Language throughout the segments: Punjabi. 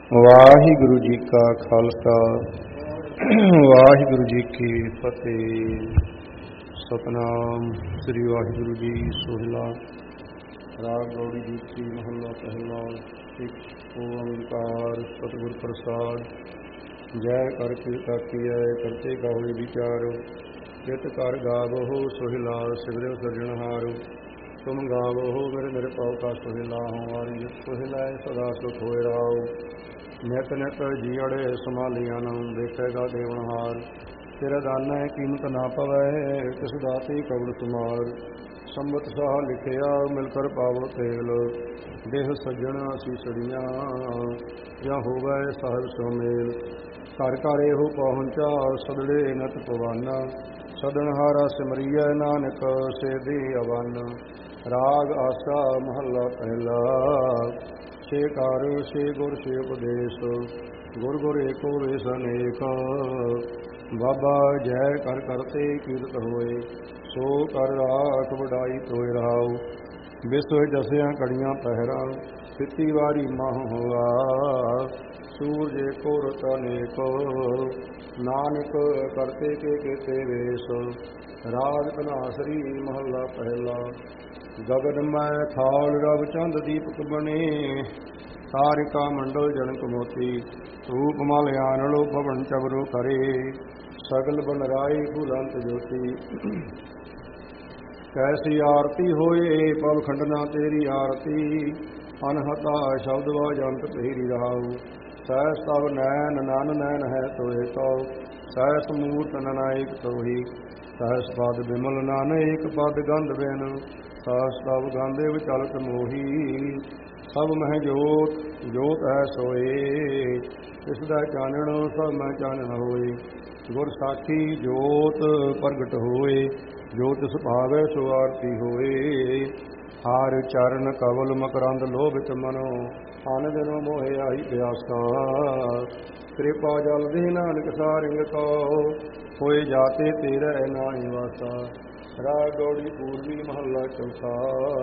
ਵਾਹਿਗੁਰੂ ਜੀ ਕਾ ਖਾਲਸਾ ਵਾਹਿਗੁਰੂ ਜੀ ਕੀ ਫਤਿਹ। ਸਤਨਾਮ ਸ੍ਰੀ ਵਾਹਿਗੁਰੂ ਜੀ। ਸੋਹਿਲਾ ਰਾਗ ਗੌੜੀ ਜੀ ਮਹੱਲਾ ਪਹਿਲਾ। ਇੱਕ ਓੰਕਾਰ ਸਤਿਗੁਰ ਪ੍ਰਸਾਦ। ਜੈ ਕਰ ਕਿਰਪਾ ਕੀਐ ਕਰਤੇ ਕਾ ਹੋਇ ਵਿਚਾਰ। ਚਿਤ ਕਰ ਗਾਵਹੁ ਸੋਹਿਲਾ ਸਿਵਰਿ ਸਿਰਜਣਹਾਰ। ਤੁਮ ਗਾਵਹੁ ਮੇਰੇ ਨਿਰਭਉ ਕਾ ਸੋਹਿਲਾ। ਹਮਾਰੀ ਜਿਤ ਸੋਹਿਲਾ ਸਦਾ ਸੁਖ ਹੋਇ ਰਾਉ। ਨਿਤ ਨਿਤ ਜੀਅੜੇ ਸੰਭਾਲੀਆਂ ਨੂੰ ਦੇਖੇਗਾ ਦੇਵਨਹਾਰ। ਤੇਰਾ ਦਾਨਾ ਕੀਮਤ ਨਾ ਪਵੈ ਤਿਸ ਦਾਤੀ ਕਬੜ ਤੁਮਾਰ। ਸੰਬਤ ਸਾਹ ਲਿਖਿਆ ਮਿਲ ਕਰ ਪਾਵੋ ਤੇਲ। ਦੇਹ ਸੱਜਣ ਅਸੀਸੜੀਆਂ ਜਾਂ ਹੋਵੈ ਸਾਹਿਬ ਸੁਮੇਲ। ਘਰ ਘਰ ਇਹੋ ਪਹੁੰਚਾ ਸਦੜੇ ਨਤ ਪਵਾਨਾ। ਸਦਨਹਾਰਾ ਸਿਮਰੀਐ ਨਾਨਕ ਸੇਧੀ ਅਵਨ। ਰਾਗ ਆਸਾ ਮਹੱਲਾ ਪਹਿਲਾ। ਸੇ ਕਾਰ ਸੇ ਗੁਰ ਸੇ ਉਪਦੇਸ਼। ਗੁਰ ਗੁਰ ਏਕੋ ਵੇਸ ਅਨੇਕ। ਬਾਬਾ ਜੈ ਕਰ ਕਰਤੇ ਕੀਰਤ ਹੋਏ। ਸੋ ਕਰ ਰਾਖ ਵਡਾਈ ਤੋਇ ਰਹਾਉ। ਵਿਸੋਇ ਜਸਿਆ ਕੜੀਆਂ ਪਹਿਰਾਂ ਸਿੱਤੀ ਵਾਰੀ ਮਹ ਹੋਆ। ਸੂਰਜ ਏਕੋ ਰੁਤ ਅਨੇਕ। ਨਾਨਕ ਕਰਤੇ ਕੇ ਕੇਤੇ ਵੇਸ। ਰਾਗ ਧਨਾਸਰੀ ਮਹੱਲਾ ਪਹਿਲਾ। ਗਗਨ ਮੈਂ ਥਾਲ ਰਵ ਚੰਦ ਦੀਪਕ ਬਣੇ। ਤਾਰਿਕਾ ਮੰਡਲ ਜਨਕ ਮੋਤੀ। ਰੂਪ ਮਲ ਆਨਲੋ ਭਵਨ ਚਵਰੋ ਕਰੇ। ਸਗਲ ਬਨਰਾਈ ਭੁਲੰਤ ਜੋਤੀ। ਕੈਸੀ ਆਰਤੀ ਹੋਏ ਪਵ ਖੰਡਨਾ ਤੇਰੀ ਆਰਤੀ। ਅਨਹਤਾ ਸ਼ਬਦ ਵਾਜੰਤ ਤੇਰੀ ਰਹਾਉ। ਸਹਿਸ ਤਵ ਨੈਨ ਨਨ ਨੈਨ ਹੈ ਤੋਏ ਕਉ। ਸਹਿਸ ਮੂਰਤ ਨਨਾਇਕ ਤੋਹੀ। ਸਹਿਸ ਪਦ ਬਿਮਲ ਨਾਨ ਏਕ ਪਦ ਗੰਧ ਬਿਨ। ਸਹਿਸ ਤਵ ਗਾਂਧੇਵ ਚਲਤ ਮੋਹੀ। ਸਭ ਮਹਿ ਜੋਤ ਜੋਤ ਹੈ ਸੋਏ। ਇਸ ਦਾ ਚਾਨਣ ਸਭ ਮਹਿ ਚਾਨਣ ਹੋਏ। ਗੁਰ ਸਾਖੀ ਜੋਤ ਪ੍ਰਗਟ ਹੋਏ। ਜੋ ਤਿਸ ਭਾਵੈ ਸੋ ਆਰਤੀ ਹੋਏ। ਹਰਿ ਚਰਨ ਕਵਲ ਮਕਰੰਦ ਲੋਭਿਤ ਮਨੋ। ਅਨ ਦਿਨੋ ਮੋਹਿ ਆਈ ਪਿਆਸਾ। ਕਿਰਪਾ ਜਲ ਦੇ ਨਾਨਕ ਸਾਰਿੰਗ ਕੋ। ਹੋਏ ਜਾਤੇ ਤੇਰਾ ਨਾਹੀ ਵਾਸਾ। ਰਾਗ ਗੌੜੀ ਪੂਰਬੀ ਮਹੱਲਾ ਚੌਥਾ।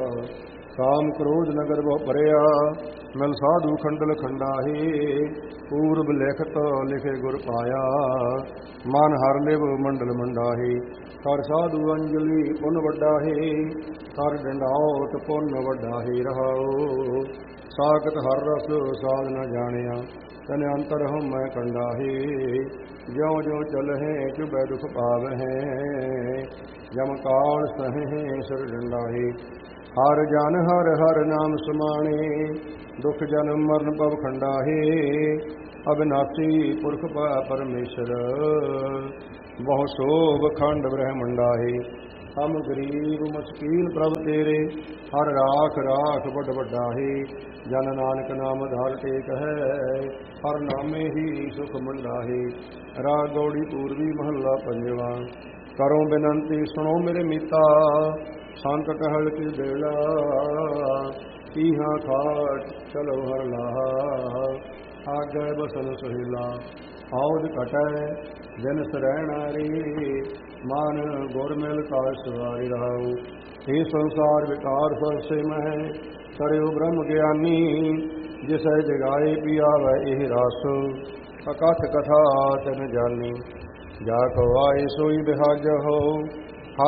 ਕਾਮ ਕ੍ਰੋਧ ਨਗਰ ਬਹੁ ਭਰਿਆ। ਮਿਲ ਸਾਧੂ ਖੰਡਲ ਖੰਡਾਹੇ। ਪੂਰਬ ਲਿਖਤ ਲਿਖੇ ਗੁਰ ਪਾਇਆ। ਮਨ ਹਰ ਲਿਵ ਮੰਡਲ ਮੰਡਾਹੇ। ਕਰ ਸਾਧੂ ਅੰਜਲੀ ਪੁੰਨ ਵੱਡਾਹੇ। ਕਰ ਡੰਡਾਉਤ ਪੁੰਨ ਵੱਡਾਹੇ ਰਹਾਉ। ਸਾਖਤ ਹਰ ਰਸ ਸਾਧ ਨ ਜਾਣਿਆ। ਤਨ ਅੰਤਰ ਹਉ ਮੈਂ ਕੰਡਾਹੇ। ਜਿਉ ਜਿਉ ਚਲਹਿ ਚੁਬੈ ਦੁਖ ਪਾਵਹਿ। ਜਮ ਕਾਲ ਸਹਿ ਸਿਰ ਡੰਡਾਹੇ। ਹਰ ਜਨ ਹਰ ਹਰ ਨਾਮ ਸਮਾਣੇ। ਦੁਖ ਜਨਮ ਮਰਨ ਭਵ ਖੰਡਾਹੇ। ਅਬਿਨਾਸੀ ਪੁਰਖ ਪਰਮੇਸ਼ਰ। ਬਹੁ ਸੋਭ ਖੰਡ ਬ੍ਰਹਮੰਡਾਹੇ। ਹਮ ਗਰੀਬ ਮਸਕੀਨ ਪ੍ਰਭ ਤੇਰੇ। ਹਰ ਰਾਖ ਰਾਖ ਵੱਡ ਵੱਡਾਹੇ। ਜਨ ਨਾਨਕ ਨਾਮ ਧਾਰ ਟੇਕ ਹੈ। ਹਰ ਨਾਮੇ ਹੀ ਸੁਖ ਮੰਡਾਹੇ। ਰਾਗ ਗੌੜੀ ਪੂਰਬੀ ਮਹੱਲਾ ਪੰਜਵਾ। ਕਰੋ ਬੇਨੰਤੀ ਸੁਣੋ ਮੇਰੇ ਮੀਤਾ। ਸੰਕਟ ਹਲਕਿ ਬੇਲਾ। ਤੀਹਾਂ ਖਾਟ ਚਲੋ ਹਰ ਲਾਹਾ। ਆਗੈ ਬਸਨ ਸੁਹਿਲਾ। ਔਧ ਘਟੈ ਦਿਨ ਸਰੈਣਾਰੀ। ਮਨ ਗੁਰ ਮਿਲ ਕਾਜ ਸਵਾਰੀ ਰਹਾਉ। ਇਹ ਸੰਸਾਰ ਵਿਕਾਰ ਸਰਸੇ ਮਹਿ। ਕਰਿਓ ਬ੍ਰਹਮ ਗਿਆਨੀ। ਜਿਸੈ ਜਗਾਏ ਪਿਆਵੈ ਇਹ ਰਸ। ਅਕਥ ਕਥਾ ਤਿਨ ਜਾਨੀ। ਜਾ ਕੋ ਆਏ ਸੋਈ ਬਿਹਾਜ ਹੋ।